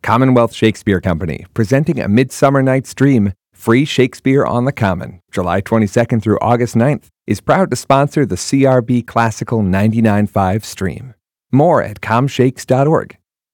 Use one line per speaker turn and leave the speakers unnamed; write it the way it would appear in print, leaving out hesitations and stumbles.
Commonwealth Shakespeare Company, presenting A Midsummer Night's Dream, free Shakespeare on the Common, July 22nd through August 9th, is proud to sponsor the CRB Classical 99.5 stream. More at comshakes.org.